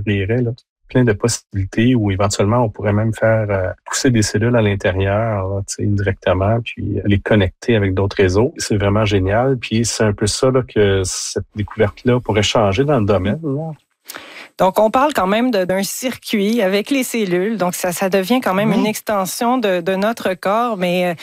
ouvrirait là, plein de possibilités où éventuellement on pourrait même faire pousser des cellules à l'intérieur là, directement, puis les connecter avec d'autres réseaux. C'est vraiment génial. Puis c'est un peu ça là, que cette découverte-là pourrait changer dans le domaine. Là. Donc, on parle quand même d'un circuit avec les cellules. Donc, ça devient quand même une extension de notre corps, mais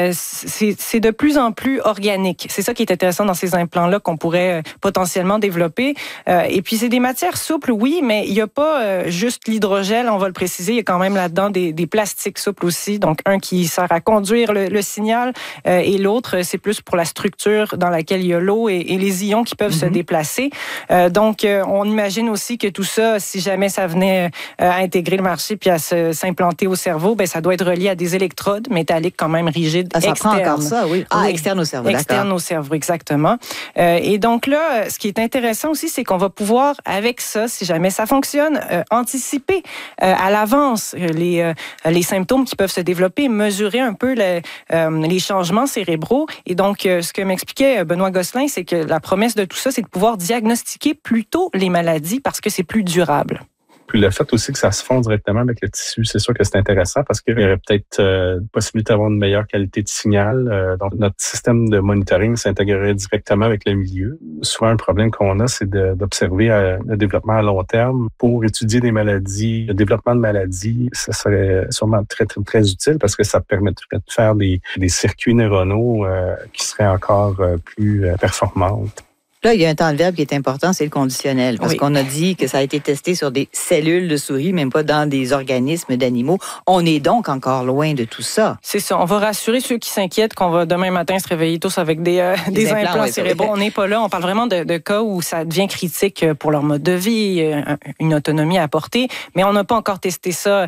c'est de plus en plus organique. C'est ça qui est intéressant dans ces implants-là qu'on pourrait potentiellement développer. Et puis, c'est des matières souples, oui, mais il n'y a pas juste l'hydrogel, on va le préciser. Il y a quand même là-dedans des plastiques souples aussi. Donc, un qui sert à conduire le signal et l'autre, c'est plus pour la structure dans laquelle il y a l'eau et les ions qui peuvent se déplacer. Donc, on imagine aussi que tout ça, si jamais ça venait à intégrer le marché puis à s'implanter au cerveau, ben ça doit être relié à des électrodes métalliques quand même rigides externes. Ça prend encore ça, oui. Ah, externe au cerveau, d'accord. Externe au cerveau, exactement. Et donc là, ce qui est intéressant aussi, c'est qu'on va pouvoir, avec ça, si jamais ça fonctionne, anticiper à l'avance les symptômes qui peuvent se développer, mesurer un peu les changements cérébraux. Et donc, ce que m'expliquait Benoît Gosselin, c'est que la promesse de tout ça, c'est de pouvoir diagnostiquer plus tôt les maladies parce que c'est plus durable. Puis le fait aussi que ça se fond directement avec le tissu, c'est sûr que c'est intéressant parce qu'il y aurait peut-être possibilité d'avoir une meilleure qualité de signal. Donc, notre système de monitoring s'intégrerait directement avec le milieu. Souvent, un problème qu'on a, c'est d'observer le développement à long terme. Pour étudier des maladies, le développement de maladies, ça serait sûrement très, très, très utile parce que ça permettrait de faire des circuits neuronaux qui seraient encore plus performants. Là, il y a un temps de verbe qui est important, c'est le conditionnel. Parce qu'on a dit que ça a été testé sur des cellules de souris, même pas dans des organismes d'animaux. On est donc encore loin de tout ça. C'est ça. On va rassurer ceux qui s'inquiètent qu'on va demain matin se réveiller tous avec des implants cérébraux. On n'est pas là. On parle vraiment de cas où ça devient critique pour leur mode de vie, une autonomie à apporter. Mais on n'a pas encore testé ça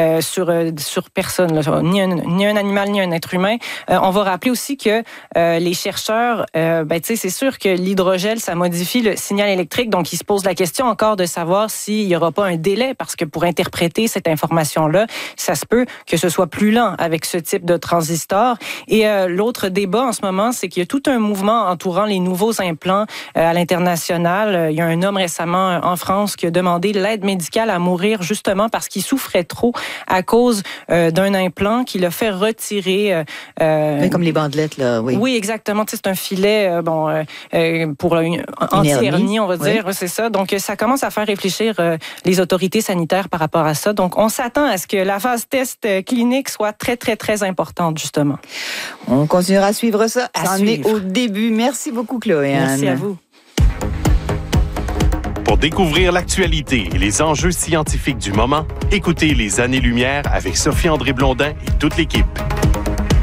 sur personne, là. Ni un animal, ni un être humain. On va rappeler aussi que les chercheurs, c'est sûr que l'hydrogène, ça modifie le signal électrique. Donc, il se pose la question encore de savoir s'il n'y aura pas un délai, parce que pour interpréter cette information-là, ça se peut que ce soit plus lent avec ce type de transistor. Et l'autre débat en ce moment, c'est qu'il y a tout un mouvement entourant les nouveaux implants à l'international. Il y a un homme récemment en France qui a demandé l'aide médicale à mourir justement parce qu'il souffrait trop à cause d'un implant qui l'a fait retirer. Mais comme les bandelettes, là, oui. Oui, exactement. C'est un filet pour anti-hernie, on va dire. Oui. C'est ça. Donc, ça commence à faire réfléchir les autorités sanitaires par rapport à ça. Donc, on s'attend à ce que la phase test clinique soit très, très, très importante, justement. On continuera à suivre ça. Ça en est au début. Merci beaucoup, Chloé. Merci à vous. Pour découvrir l'actualité et les enjeux scientifiques du moment, écoutez Les Années-Lumière avec Sophie-André Blondin et toute l'équipe.